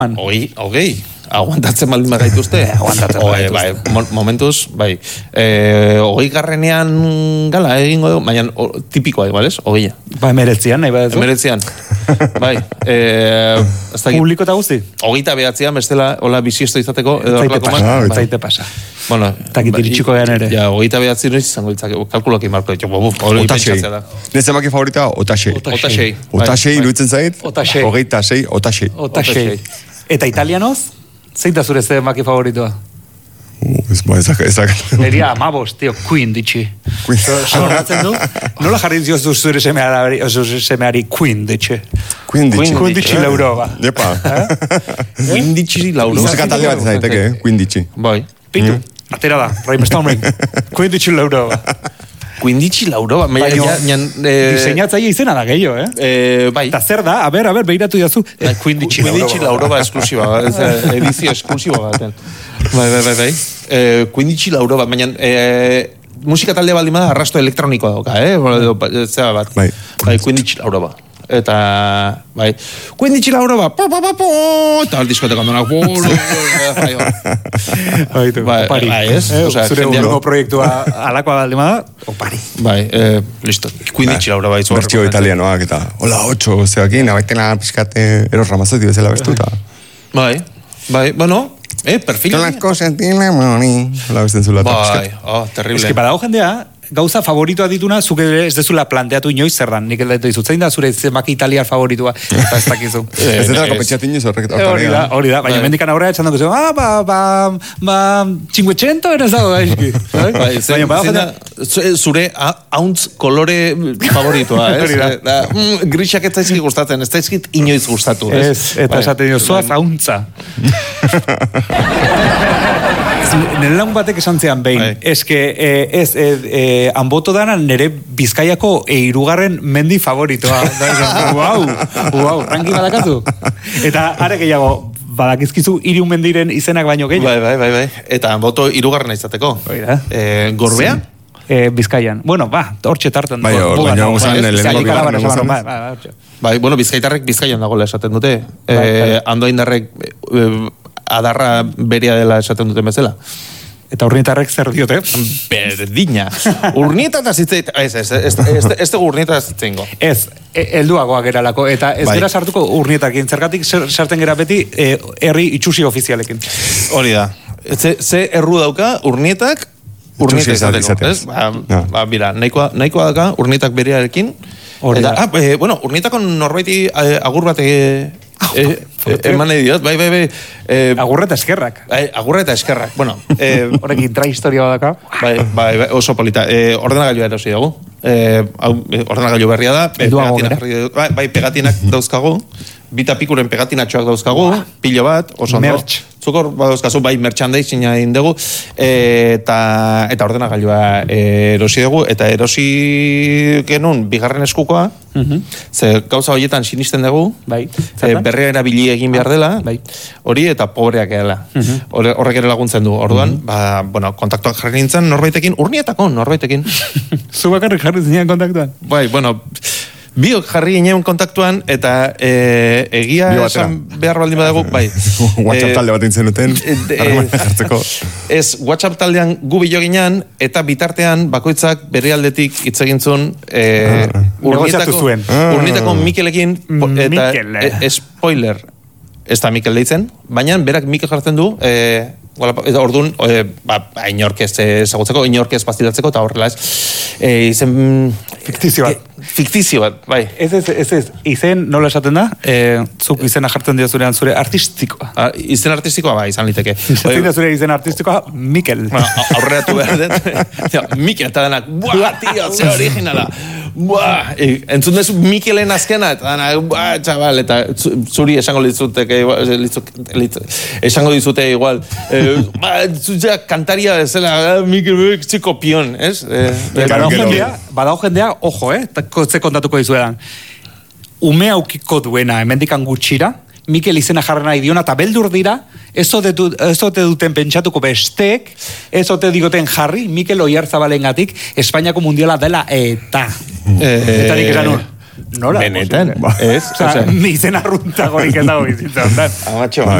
Hogei. Aguantatzen baldin bagaituzte. Aguantatzen bai, momentuz, bai. 20garrenean gala egingo dugu, baina tipikoa, igual, ez? Hogeia. Ba, emeretzian, nahi badezu. Emeretzian. Bai. Publiko eta guzti? 29an, bestela, hola biziesto izateko. Zaite pasa. Bueno, eta gitiritsiko gehan ere. Ja, 29 noiz izango ditzak, kalkuloak imarko ditu. Otasei. Nez emaki favorita, Otasei. Otasei, iruditzen zait? Otasei. 26, Otasei. Otasei. Eta italianoz? Zein da zure emaki favoritoa? Ezak. Neria amabos, tío, Queen ditxi. Soratzen du? Nola jarri diozu zure semeari Queen ditxi? Queen ditxi lauroba. Jepa. Queen ditxi lauroba. Musika talde bat zaiteke, Queen ditxi. Bai. Pitu, atera da, Raim Storming. Queen ditxi lauroba. Quinditxi lauroba. Diseinatzaile izena da gehiago, Bai. Eta zer da? A ber, beiratu jazu. Quinditxi lauroba esklusiba. Edizio esklusiba baten. Bai. Quinditxi lauroba. Baina musika talde baldin bada arrasto elektronikoa dauka, Zeba bat. Bai. Quinditxi lauroba. Eta, bai, Quinditxi lauroba, eta diskoteka ondonak, opari. Zure urrengo proiektua alakoa baldin bada, opari. Bai, listo, Quinditxi lauroba. Bertio italianoak eta, hola, 8, zeakin, abaitena pizkate eros ramazotti bezala bestuta. Bai, bueno, perfil. Las cosas tienen money. Hola, besten zulata. Bai, terrible. Ez que badago jendea, gauza favoritoa dituna, zuke ez dezula planteatu inoiz zer dan. Nik eldatu dizut, zein da zure zemaki italiar favoritoa, eta ez dakizu. Ez dela kopetxatin ez horrek. Hori da, baina mendikan aurrera etxan dugu, 500 eres dago, baina zure hauntz kolore favoritoa, ez? Grisak ez daizkit gustatzen, ez daizkit inoiz gustatu, ez? Eta esaten dio, zoaz hauntza. Nire lagun batek esan zean behin, hanboto dana nire Bizkaiako hirugarren mendi favoritoa. Wow, ranking badakatu. Eta are gehiago, badakizkizu hiru mendiren izenak baino gehiago. Bai. Eta hanboto hirugarrena izateko. Gorbea? Bizkaian. Bueno, hortxe tartan. Bai, bueno, bizkaitarrek Bizkaian dagoela esaten dute. Andoaindarrek adarra berea dela esaten duten bezala. Eta urnietarrek zer diote? Berdina. Urnietataz zitzeit. Ez dugu urnietataz zitzengo. Ez, helduagoa geralako. Eta ez gera sartuko urnietakin. Zergatik sartzen gera beti herri itxusi ofizialekin. Hori da. Ze erru dauka urnietak urnietak izateko. Mira, nahikoa dauka urnietak berearekin. Eta, bueno, urnietako norbaiti agur bat eman nahi diot, bai. Agurreta eskerrak. Agurreta eskerrak, bueno. Horrekin intrahistoria badaka. Bai, oso polita. Ordenagailua erosi dugu. Ordenagailu berria da. Bai, pegatinak dauzkagu. Bita pikuren pegatinatxoak dauzkagu. Pilo bat, oso ondo. Zukor, dauzkazu, bai, merchandising-a indegu. Eta ordenagailua erosi dugu. Eta erosi genuen bigarren eskukoa. Ze gauza horietan sinisten dugu. Berria erabili egin behar dela. Hori eta pobreak edela. Horrek ere laguntzen du. Orduan, kontaktuak jarri nintzen norbaitekin, urnietako norbaitekin. Zu bakarrik jarri zinean kontaktuan? Bai, bueno, biok jarri ginen kontaktuan, eta egia esan behar baldin badago, bai. WhatsApp talde bat intzen duten, jartzeko. Ez, WhatsApp taldean gu bilo ginen, eta bitartean bakoitzak berri aldetik hitz egintzun urnietako Mikelekin, eta spoiler, ez da Mikel deitzen, baina berak Mikel jartzen du, orduan, inork ez ezagutzeko, inork ez pastilatzeko, eta horrela ez, izen... Fiktizio bat, bai. Ez, izen nola esaten da? Zuk izena jartzen dira zurean zure artistikoa. Izen artistikoa, bai, izan liteke. Zaten da zure izen artistikoa, Mikel. Aurreratu behar dut. Mikel, eta denak, buah, tio, ze originala. Buah, entzun dezu Mikelen azkena, eta buah, txabal, eta zuri esango dizute igual, zutea kantaria bezala, Mikel txiko pion, ez? Badao jendea, ojo, ze kontatuko dizuetan, ume aukiko duena, hemendikan gutxira, Mikel izena jarra nahi diona, eta beldur dira, ez ote duten pentsatuko bestek, ez ote digoten jarri, Mikel Oiartzabalengatik, Espainiako mundiala dela eta nik esan Nola? Benetan, ez? Osa, izen arruntagorik ez dago bizitza ondan. Amatxo,